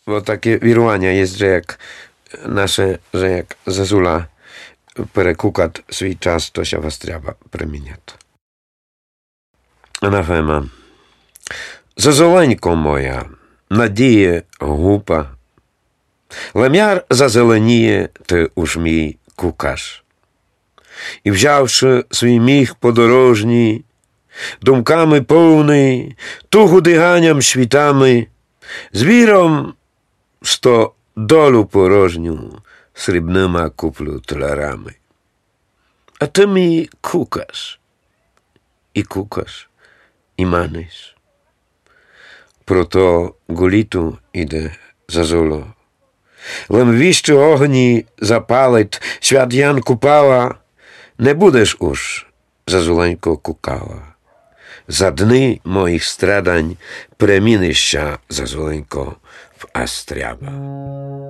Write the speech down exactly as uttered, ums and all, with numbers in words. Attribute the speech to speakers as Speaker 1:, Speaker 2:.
Speaker 1: bo takie wirування jest, że jak nasze, że jak Zazula perekukat swój czas, to się was trzeba premieniać. Anafema. Зазеленько моя, надіє гупа, лем'яр зазеленіє, ти уж мій кукаш. І взявши свій міг подорожній, думками повний, тугу диганням світами, з віром сто долю порожню срібнима куплю талерами. А ти мій кукаш, і кукаш, і маниш. Прото гуліту іде Зазуло. Лем віщо огні запалить, свят Ян Купала, не будеш уж, Зазуленько, кукала. За дни моїх страдань премінища, Зазуленько, в астряба.